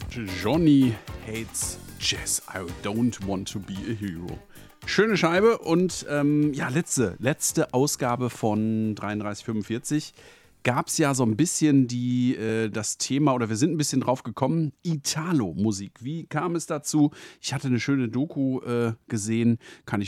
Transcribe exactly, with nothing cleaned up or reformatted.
Johnny Hates Jazz. I don't want to be a hero. Schöne Scheibe und ähm, ja, letzte, letzte Ausgabe von dreiunddreißig fünfundvierzig gab es ja so ein bisschen die, äh, das Thema, oder wir sind ein bisschen drauf gekommen, Italo-Musik. Wie kam es dazu? Ich hatte eine schöne Doku äh, gesehen, kann ich